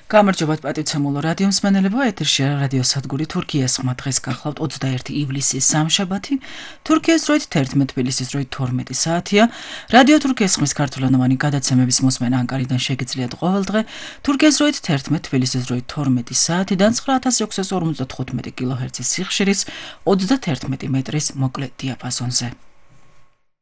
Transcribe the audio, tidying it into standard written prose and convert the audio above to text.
გამარჯობათ პატივცემულო რადიო მსმენელებო, ეთერშია რადიო სადგური თურქიის ხმა დღეს გახლავთ 21 ივლისის სამშაბათი, თურქიის დროით 11 თბილისის დროით 12 საათია. რადიო თურქიის ხმის ქართულენოვანი გადაცემების მოსმენა ანკარიდან შეგიძლიათ ყოველდღე, თურქიის დროით 11 თბილისის დროით 12 საათიდან 9655 კილოჰერცის სიხშირის 31 მეტრის მოკლე დიაპაზონზე.